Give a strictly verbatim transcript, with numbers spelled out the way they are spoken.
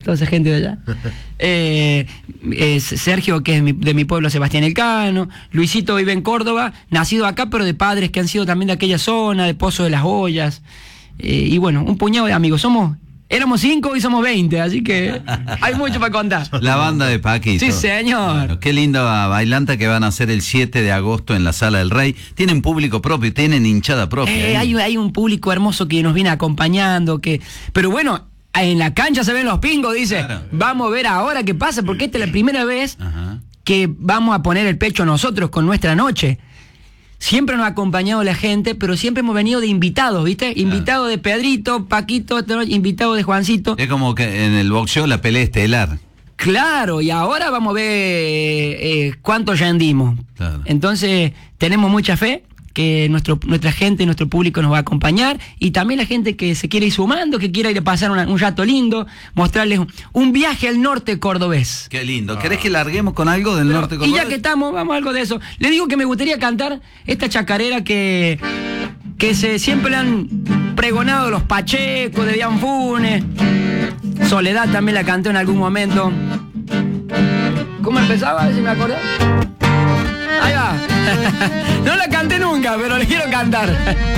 toda esa gente de allá. Eh, eh, Sergio, que es mi, de mi pueblo, Sebastián Elcano. Luisito vive en Córdoba, nacido acá, pero de padres que han sido también de aquella zona, de Pozo de las Ollas. Eh, y bueno, un puñado de amigos. Somos... Éramos cinco y somos veinte, así que hay mucho para contar. La banda de Paquito. Sí, señor. Bueno, qué lindo bailanta que van a hacer el siete de agosto en la Sala del Rey. Tienen público propio, tienen hinchada propia. Eh, ¿eh? hay, hay un público hermoso que nos viene acompañando, que pero bueno, en la cancha se ven los pingos, dice. Claro. Vamos a ver ahora qué pasa, porque esta es la primera vez Ajá. que vamos a poner el pecho nosotros con nuestra noche. Siempre nos ha acompañado la gente, pero siempre hemos venido de invitados, ¿viste? Claro. Invitado de Pedrito, Paquito, invitado de Juancito. Es como que en el boxeo la pelea estelar. Claro, y ahora vamos a ver eh, cuánto ya andimos. Claro. Entonces, tenemos mucha fe que nuestro, nuestra gente, nuestro público nos va a acompañar, y también la gente que se quiere ir sumando, que quiera ir a pasar una, un rato lindo, mostrarles un, un viaje al norte cordobés. Qué lindo. ¿Querés que larguemos con algo del Pero, norte cordobés? Y ya que estamos, vamos a algo de eso. Le digo que me gustaría cantar esta chacarera que, que se, siempre le han pregonado los Pachecos, de Dian Funes. Soledad también la cantó en algún momento. ¿Cómo empezaba? A ver si me acuerdo. Ahí va. No la canté nunca, pero le quiero cantar.